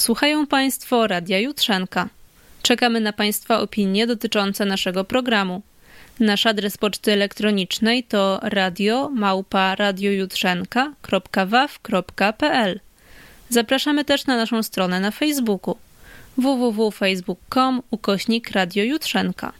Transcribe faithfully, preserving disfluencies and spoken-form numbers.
Słuchają Państwo Radia Jutrzenka. Czekamy na Państwa opinie dotyczące naszego programu. Nasz adres poczty elektronicznej to radio małpa radiojutrzenka kropka waw kropka pl. Zapraszamy też na naszą stronę na Facebooku w w w kropka facebook kropka com ukośnik Radio Jutrzenka.